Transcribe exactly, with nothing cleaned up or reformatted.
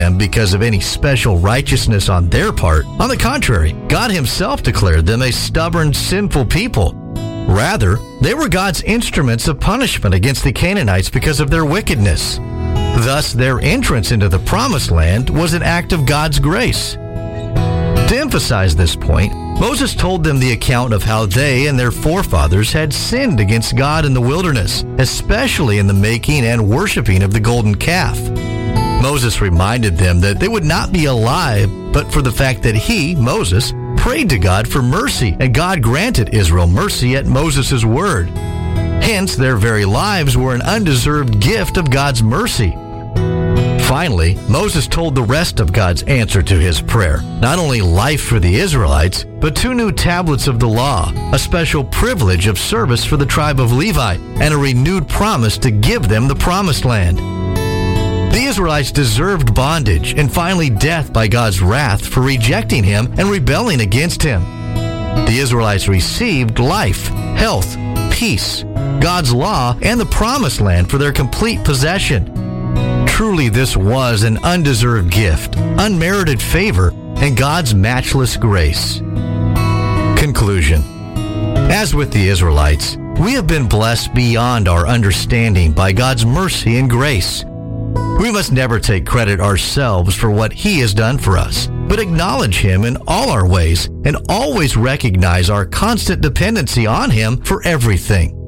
them because of any special righteousness on their part. On the contrary, God himself declared them a stubborn, sinful people. Rather, they were God's instruments of punishment against the Canaanites because of their wickedness. Thus, their entrance into the Promised Land was an act of God's grace. To emphasize this point, Moses told them the account of how they and their forefathers had sinned against God in the wilderness, especially in the making and worshiping of the golden calf. Moses reminded them that they would not be alive but for the fact that he, Moses, prayed to God for mercy, and God granted Israel mercy at Moses' word. Hence, their very lives were an undeserved gift of God's mercy. Finally, Moses told the rest of God's answer to his prayer, not only life for the Israelites, but two new tablets of the law, a special privilege of service for the tribe of Levi, and a renewed promise to give them the Promised Land. The Israelites deserved bondage and finally death by God's wrath for rejecting him and rebelling against him. The Israelites received life, health, peace, God's law, and the Promised Land for their complete possession. Truly, this was an undeserved gift, unmerited favor, and God's matchless grace. Conclusion. As with the Israelites, we have been blessed beyond our understanding by God's mercy and grace. We must never take credit ourselves for what he has done for us, but acknowledge him in all our ways and always recognize our constant dependency on him for everything.